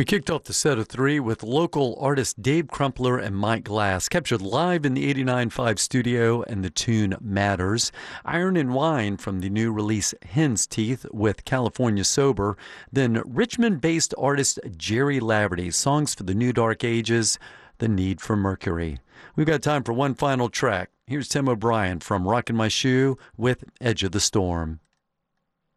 We kicked off the set of three with local artists Dave Crumpler and Mike Glass, captured live in the 89.5 studio, and the tune Matters. Iron and Wine from the new release Hen's Teeth with California Sober. Then Richmond-based artist Jerry Laverty, songs for the New Dark Ages, The Need for Mercury. We've got time for one final track. Here's Tim O'Brien from Rockin' My Shoe with Edge of the Storm.